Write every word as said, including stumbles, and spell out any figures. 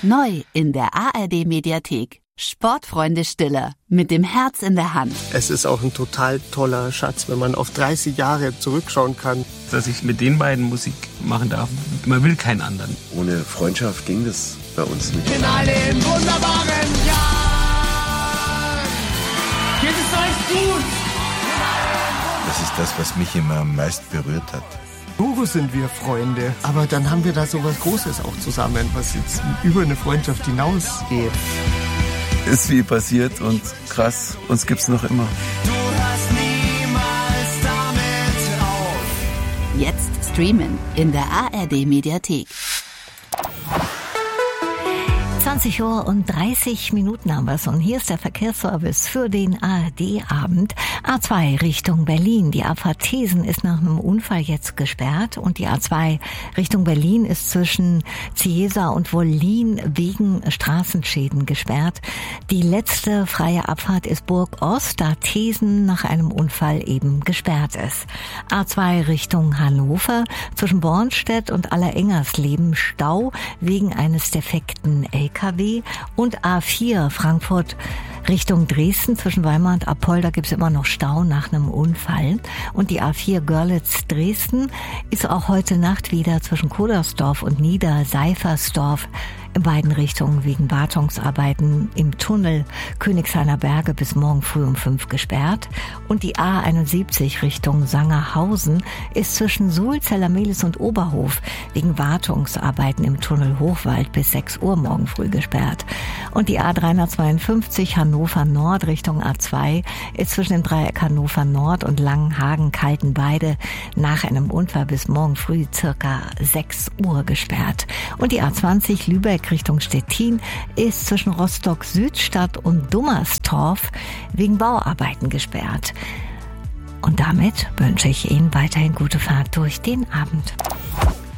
Neu in der A R D-Mediathek. Sportfreunde Stiller mit dem Herz in der Hand. Es ist auch ein total toller Schatz, wenn man auf dreißig Jahre zurückschauen kann. Dass ich mit den beiden Musik machen darf. Man will keinen anderen. Ohne Freundschaft ging das bei uns nicht. In einem wunderbaren Jahr geht es euch gut. Das ist das, was mich immer am meisten berührt hat. Logo sind wir Freunde, aber dann haben wir da so was Großes auch zusammen, was jetzt über eine Freundschaft hinausgeht. Ist wie passiert und krass, uns gibt's noch immer. Du hörst niemals damit auf. Jetzt streamen in der A R D-Mediathek. zwanzig Uhr und dreißig Minuten haben wir's und hier ist der Verkehrsservice für den A R D-Abend. A zwei Richtung Berlin. Die Abfahrt Thesen ist nach einem Unfall jetzt gesperrt und die A zwei Richtung Berlin ist zwischen Cieza und Wollin wegen Straßenschäden gesperrt. Die letzte freie Abfahrt ist Burg Ost, da Thesen nach einem Unfall eben gesperrt ist. A zwei Richtung Hannover zwischen Bornstedt und Allerengersleben Stau wegen eines defekten L K W und A vier Frankfurt Richtung Dresden zwischen Weimar und Apolda gibt es immer noch Stau nach einem Unfall. Und die A vier Görlitz-Dresden ist auch heute Nacht wieder zwischen Kodersdorf und Niederseifersdorf in beiden Richtungen wegen Wartungsarbeiten im Tunnel Königshainer Berge bis morgen früh um fünf gesperrt. Und die A einundsiebzig Richtung Sangerhausen ist zwischen Suhl, Zellermehlis und Oberhof wegen Wartungsarbeiten im Tunnel Hochwald bis sechs Uhr morgen früh gesperrt. Und die A dreihundertzweiundfünfzig Hannover Nord Richtung A zwei ist zwischen dem Dreieck Hannover Nord und Langenhagen-Kaltenweide nach einem Unfall bis morgen früh circa sechs Uhr gesperrt. Und die A zwanzig Lübeck Richtung Stettin ist zwischen Rostock-Südstadt und Dummerstorf wegen Bauarbeiten gesperrt. Und damit wünsche ich Ihnen weiterhin gute Fahrt durch den Abend.